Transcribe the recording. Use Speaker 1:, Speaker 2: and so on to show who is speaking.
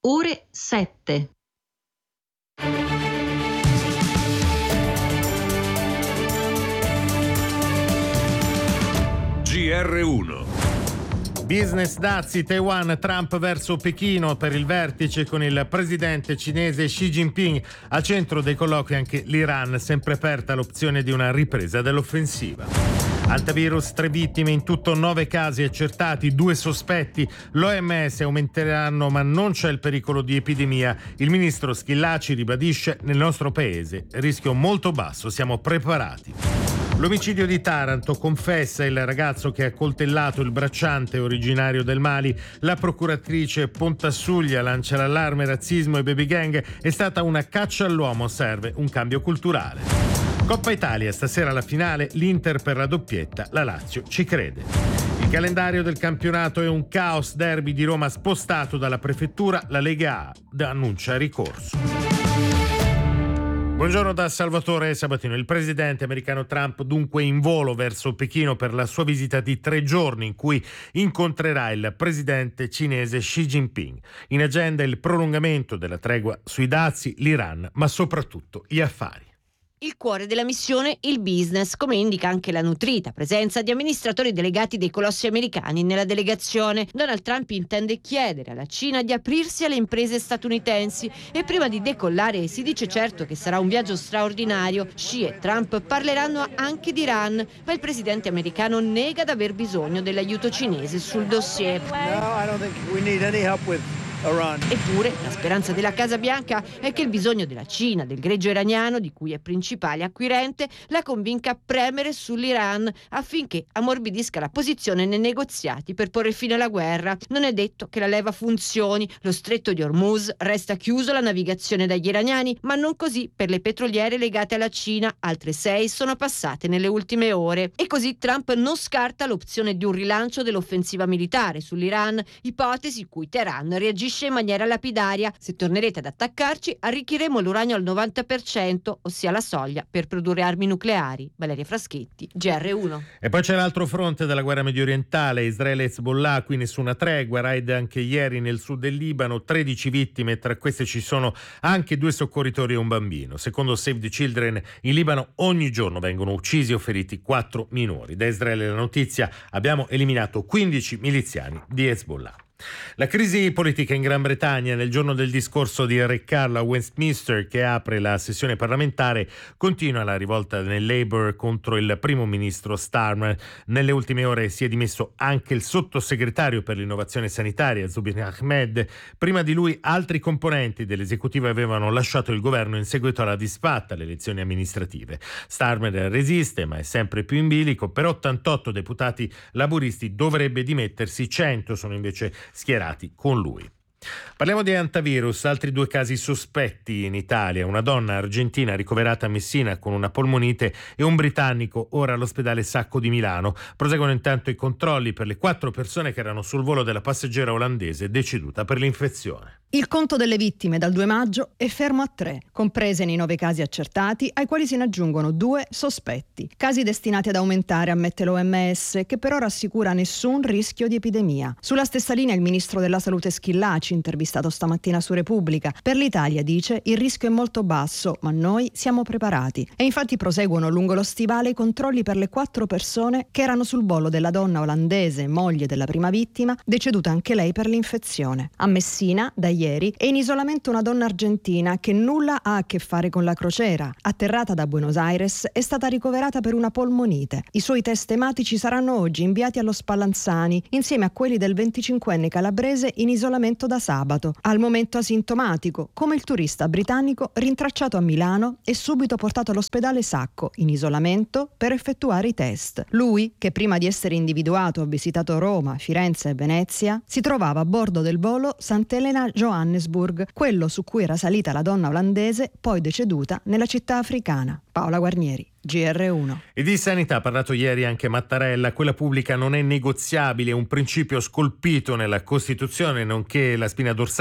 Speaker 1: ore 7.
Speaker 2: GR1.
Speaker 3: Business dazi, Taiwan, Trump verso Pechino per il vertice con il presidente cinese Xi Jinping. Al centro dei colloqui anche l'Iran, sempre aperta l'opzione di una ripresa dell'offensiva. Antivirus, 3 vittime, in tutto 9 casi accertati, 2 sospetti. L'OMS aumenteranno ma non c'è il pericolo di epidemia. Il ministro Schillaci ribadisce: nel nostro paese rischio molto basso, siamo preparati. L'omicidio di Taranto, confessa il ragazzo che ha coltellato il bracciante originario del Mali. La procuratrice Pontassuglia lancia l'allarme: razzismo e baby gang, è stata una caccia all'uomo, serve un cambio culturale. Coppa Italia, stasera la finale, l'Inter per la doppietta, la Lazio ci crede. Il calendario del campionato è un caos, derby di Roma spostato dalla prefettura, la Lega A annuncia ricorso. Buongiorno da Salvatore Sabatino. Il presidente americano Trump dunque in volo verso Pechino per la sua visita di 3 giorni in cui incontrerà il presidente cinese Xi Jinping. In agenda il prolungamento della tregua sui dazi, l'Iran, ma soprattutto gli affari.
Speaker 4: Il cuore della missione, il business, come indica anche la nutrita presenza di amministratori delegati dei colossi americani nella delegazione. Donald Trump intende chiedere alla Cina di aprirsi alle imprese statunitensi e prima di decollare si dice certo che sarà un viaggio straordinario. Xi e Trump parleranno anche di Iran, ma il presidente americano nega di aver bisogno dell'aiuto cinese sul dossier. Eppure la speranza della Casa Bianca è che il bisogno della Cina, del greggio iraniano di cui è principale acquirente, la convinca a premere sull'Iran affinché ammorbidisca la posizione nei negoziati per porre fine alla guerra. Non è detto che la leva funzioni, lo stretto di Hormuz resta chiuso alla navigazione dagli iraniani, ma non così per le petroliere legate alla Cina, altre 6 sono passate nelle ultime ore. E così Trump non scarta l'opzione di un rilancio dell'offensiva militare sull'Iran, ipotesi cui Teheran reagisce in maniera lapidaria: se tornerete ad attaccarci arricchiremo l'uranio al 90%, ossia la soglia per produrre armi nucleari. Valeria Fraschetti, GR1.
Speaker 3: E poi c'è l'altro fronte della guerra mediorientale, Israele e Hezbollah, qui nessuna tregua, raid anche ieri nel sud del Libano, 13 vittime, tra queste ci sono anche 2 soccorritori e un bambino. Secondo Save the Children in Libano ogni giorno vengono uccisi o feriti 4 minori. Da Israele la notizia: abbiamo eliminato 15 miliziani di Hezbollah. La crisi politica in Gran Bretagna nel giorno del discorso di Re Carlo a Westminster, che apre la sessione parlamentare, continua la rivolta nel Labour contro il primo ministro Starmer. Nelle ultime ore si è dimesso anche il sottosegretario per l'innovazione sanitaria Zubin Ahmed. Prima di lui altri componenti dell'esecutivo avevano lasciato il governo in seguito alla disfatta alle elezioni amministrative. Starmer resiste ma è sempre più in bilico. Per 88 deputati laburisti dovrebbe dimettersi, 100 sono invece schierati con lui. Parliamo di antivirus, altri 2 casi sospetti in Italia, una donna argentina ricoverata a Messina con una polmonite e un britannico ora all'ospedale Sacco di Milano. Proseguono intanto i controlli per le 4 persone che erano sul volo della passeggera olandese deceduta per l'infezione.
Speaker 5: Il conto delle vittime dal 2 maggio è fermo a 3, comprese nei 9 casi accertati, ai quali se ne aggiungono 2 sospetti. Casi destinati ad aumentare, ammette l'OMS, che per ora assicura nessun rischio di epidemia. Sulla stessa linea il ministro della Salute Schillaci, intervistato stamattina su Repubblica. Per l'Italia, dice, il rischio è molto basso, ma noi siamo preparati. E infatti proseguono lungo lo stivale i controlli per le 4 persone che erano sul volo della donna olandese, moglie della prima vittima, deceduta anche lei per l'infezione. A Messina, da ieri, è in isolamento una donna argentina che nulla ha a che fare con la crociera. Atterrata da Buenos Aires, è stata ricoverata per una polmonite. I suoi test ematici saranno oggi inviati allo Spallanzani, insieme a quelli del 25enne calabrese in isolamento da sabato, al momento asintomatico, come il turista britannico rintracciato a Milano e subito portato all'ospedale Sacco, in isolamento, per effettuare i test. Lui, che prima di essere individuato ha visitato Roma, Firenze e Venezia, si trovava a bordo del volo Sant'Elena Johannesburg, quello su cui era salita la donna olandese, poi deceduta nella città africana. Paola Guarnieri, GR1.
Speaker 3: E di sanità ha parlato ieri anche Mattarella. Quella pubblica non è negoziabile, è un principio scolpito nella Costituzione, nonché la spina dorsale